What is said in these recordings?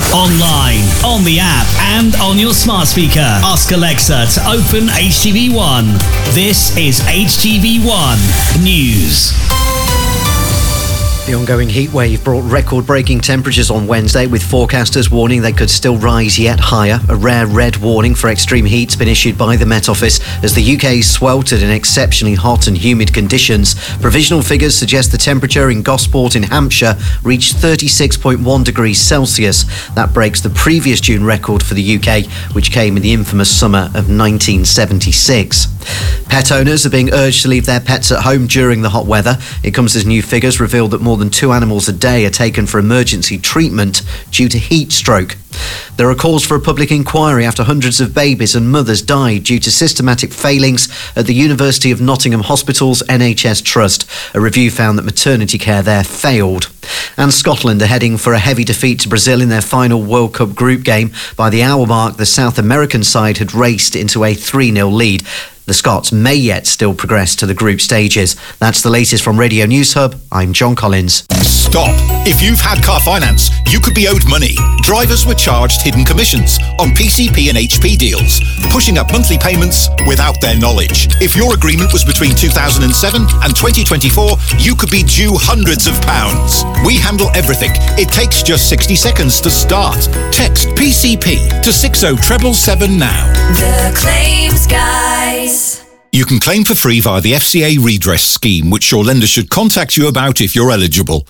Online, on the app, and on your smart speaker. Ask Alexa to open HTV1. This is HTV1 News. The ongoing heat wave brought record-breaking temperatures on Wednesday, with forecasters warning they could still rise yet higher. A rare red warning for extreme heat's been issued by the Met Office as the UK sweltered in exceptionally hot and humid conditions. Provisional figures suggest the temperature in Gosport in Hampshire reached 36.1 degrees Celsius. That breaks the previous June record for the UK, which came in the infamous summer of 1976. Pet owners are being urged to leave their pets at home during the hot weather. It comes as new figures reveal that more than 2 animals a day are taken for emergency treatment due to heat stroke. There are calls for a public inquiry after hundreds of babies and mothers died due to systematic failings at the University of Nottingham Hospital's NHS Trust. A review found that maternity care there failed. And Scotland are heading for a heavy defeat to Brazil in their final World Cup group game. By the hour mark, the South American side had raced into a 3-0 lead. The Scots may yet still progress to the group stages. That's the latest from Radio News Hub. I'm John Collins. Stop. If you've had car finance, you could be owed money. Drivers were charged hidden commissions on PCP and HP deals, pushing up monthly payments without their knowledge. If your agreement was between 2007 and 2024, you could be due hundreds of pounds. We handle everything. It takes just 60 seconds to start. Text PCP to 60777 now. The Claims Guys. You can claim for free via the FCA redress scheme, which your lender should contact you about if you're eligible.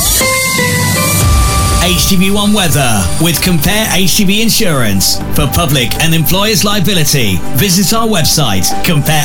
HTV1 weather with Compare HTV Insurance. For public and employers' liability, visit our website, compare